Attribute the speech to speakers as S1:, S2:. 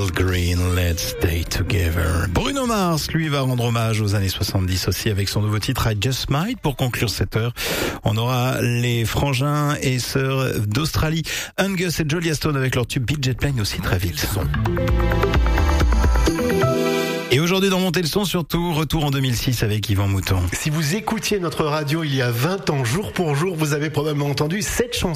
S1: Al Green, Let's Stay Together. Bruno Mars, lui, va rendre hommage aux années 70 aussi avec son nouveau titre I Just Might. Pour conclure cette heure, on aura les frangins et sœurs d'Australie, Angus et Julia Stone avec leur tube Beat Jet Plane aussi très vite. Et aujourd'hui dans Monter le son, surtout, retour en 2006 avec Yvan Mouton.
S2: Si vous écoutiez notre radio il y a 20 ans, jour pour jour, vous avez probablement entendu cette chanson.